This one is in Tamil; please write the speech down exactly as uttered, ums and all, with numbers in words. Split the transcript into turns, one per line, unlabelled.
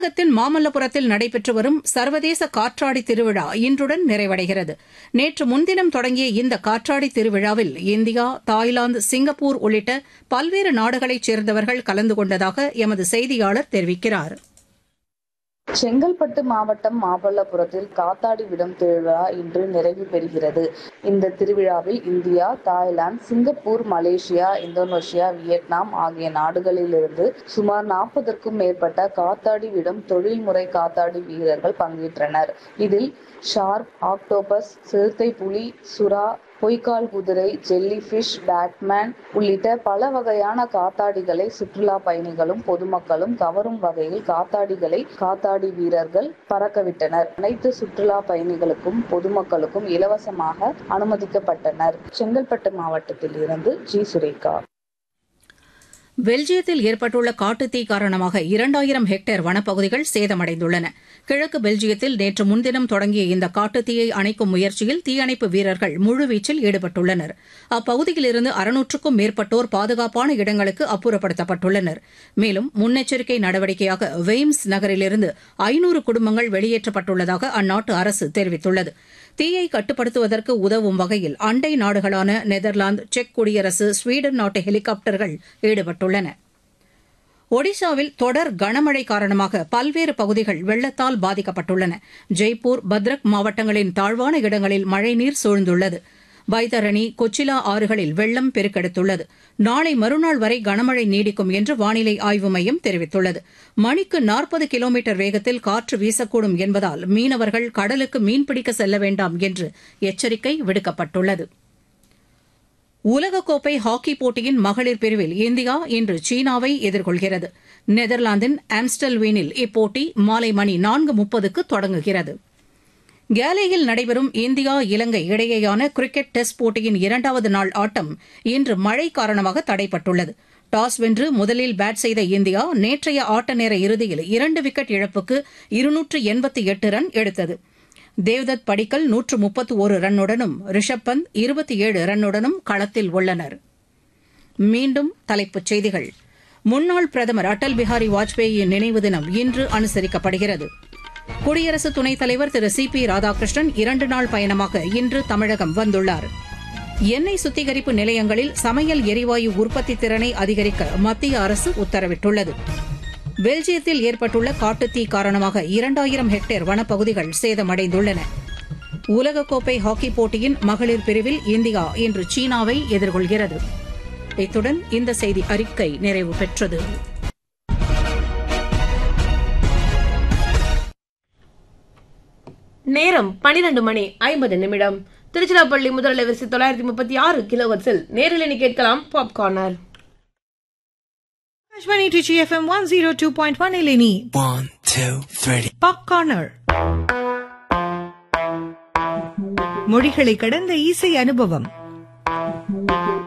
தமிழகத்தின் மாமல்லபுரத்தில் நடைபெற்று வரும் சர்வதேச காற்றாடி திருவிழா இன்றுடன் நிறைவடைகிறது. நேற்று முன்தினம் தொடங்கிய இந்த காற்றாடி திருவிழாவில் இந்தியா, தாய்லாந்து, சிங்கப்பூர் உள்ளிட்ட பல்வேறு நாடுகளைச் சேர்ந்தவர்கள் கலந்து கொண்டதாக எமது செய்தியாளர் தெரிவிக்கிறார்.
செங்கல்பட்டு மாவட்டம் மாமல்லபுரத்தில் காத்தாடி விடும் திருவிழா இன்று நிறைவு பெறுகிறது. இந்த திருவிழாவில் India, Thailand, Singapore, Malaysia, Indonesia, Vietnam ஆகிய நாடுகளிலிருந்து சுமார் நாற்பதற்கும் மேற்பட்ட காத்தாடி விடும் தொழில்முறை காத்தாடி வீரர்கள் பங்கேற்றனர். இதில் ஷார்க், ஆக்டோபஸ், சிறுத்தை புலி, சுறா, பொய்க்கால் குதிரை, ஜெல்லி பிஷ், பேட்மேன் உள்ளிட்ட பல வகையான காத்தாடிகளை சுற்றுலா பயணிகளும் பொதுமக்களும் கவரும் வகையில் காத்தாடிகளை காத்தாடி வீரர்கள் பறக்கவிட்டனர். அனைத்து சுற்றுலா பயணிகளுக்கும் பொதுமக்களுக்கும் இலவசமாக அனுமதிக்கப்பட்டனர். செங்கல்பட்டு மாவட்டத்தில் இருந்து ஜி சுரேகா.
பெல்ஜியத்தில் ஏற்பட்டுள்ள காட்டுத்தீ காரணமாக இரண்டாயிரம் ஹெக்டேர் வனப்பகுதிகள் சேதமடைந்துள்ளன. கிழக்கு பெல்ஜியத்தில் நேற்று முன்தினம் தொடங்கிய இந்த காட்டுத்தீயை அணைக்கும் முயற்சியில் தீயணைப்பு வீரர்கள் முழுவீச்சில் ஈடுபட்டுள்ளனர். அப்பகுதியிலிருந்து அறுநூற்றுக்கும் மேற்பட்டோர் பாதுகாப்பான இடங்களுக்கு அப்புறப்படுத்தப்பட்டுள்ளனர். மேலும் முன்னெச்சரிக்கை நடவடிக்கையாக வெய்ம்ஸ் நகரிலிருந்து ஐநூறு குடும்பங்கள் வெளியேற்றப்பட்டுள்ளதாக அந்நாட்டு அரசு தெரிவித்துள்ளது. தீயை கட்டுப்படுத்துவதற்கு உதவும் வகையில் அண்டை நாடுகளான நெதர்லாந்து, செக் குடியரசு, ஸ்வீடன் நாட்டு ஹெலிகாப்டர்கள் ஈடுபட்டுள்ளன. ஒடிஷாவில் தொடர் கனமழை காரணமாக பல்வேறு பகுதிகள் வெள்ளத்தால் பாதிக்கப்பட்டுள்ளன. ஜெய்ப்பூர், பத்ரக் மாவட்டங்களின் தாழ்வான இடங்களில் மழைநீர் சூழ்ந்துள்ளது. பைதரணி, கொச்சிலா ஆறுகளில் வெள்ளம் பெருக்கெடுத்துள்ளது. நாளை மறுநாள் வரை கனமழை நீடிக்கும் என்று வானிலை ஆய்வு மையம் தெரிவித்துள்ளது. மணிக்கு நாற்பது கிலோமீட்டர் வேகத்தில் காற்று வீசக்கூடும் என்பதால் மீனவர்கள் கடலுக்கு மீன்பிடிக்க செல்ல வேண்டாம் என்று எச்சரிக்கை விடுக்கப்பட்டுள்ளது. உலகக்கோப்பை ஹாக்கி போட்டியின் மகளிர் பிரிவில் இந்தியா இன்று சீனாவை எதிர்கொள்கிறது. நெதர்லாந்தின் ஆம்ஸ்டல்வீனில் இப்போட்டி மாலை மணி நான்கு முப்பதுக்கு தொடங்குகிறது. கேலேயில் நடைபெறும் இந்தியா, இலங்கை இடையேயான கிரிக்கெட் டெஸ்ட் போட்டியின் இரண்டாவது நாள் ஆட்டம் இன்று மழை காரணமாக தடைபட்டுள்ளது. டாஸ் வென்று முதலில் பேட் செய்த இந்தியா நேற்றைய ஆட்ட நேர இறுதியில் இரண்டு விக்கெட் இழப்புக்கு இருநூற்று எண்பத்தி எட்டு ரன் எடுத்தது. தேவ்தத் படிக்கல் நூற்று முப்பத்து ஒரு ரன்னுடனும் ரிஷப் பந்த் இருபத்தி ஏழு ரன்னுடனும் களத்தில் உள்ளனர். மீண்டும் தலைப்புச் செய்திகள். முன்னாள் பிரதமர் அடல் பிஹாரி வாஜ்பேயியின் நினைவு தினம் இன்று அனுசரிக்கப்படுகிறது. குடியரசு துணைத் தலைவர் திரு சி பி ராதாகிருஷ்ணன் இரண்டு நாள் பயணமாக இன்று தமிழகம் வந்துள்ளார். எண்ணெய் சுத்திகரிப்பு நிலையங்களில் சமையல் எரிவாயு உற்பத்தி திறனை அதிகரிக்க மத்திய அரசு உத்தரவிட்டுள்ளது. பெல்ஜியத்தில் ஏற்பட்டுள்ள காட்டுத்தீ காரணமாக இரண்டாயிரம் ஹெக்டேர் வனப்பகுதிகள் சேதமடைந்துள்ளன. உலகக்கோப்பை ஹாக்கி போட்டியின் மகளிர் பிரிவில் இந்தியா இன்று சீனாவை எதிர்கொள்கிறது. இத்துடன் இந்த செய்தி அறிக்கை நிறைவு பெற்றது.
நேரம் பனிரெண்டு மணி ஐம்பது நிமிடம். திருச்சிராப்பள்ளி முதல் அலைவரிசை தொள்ளாயிரத்தி முப்பத்தி ஆறு கிலோவர்ஸில் நேரில் கேட்கலாம் pop corner.
Trichy F M one oh two point one Eleni.
One, two, three.
Pop corner. மொழிகளை கடந்த இசை அனுபவம்.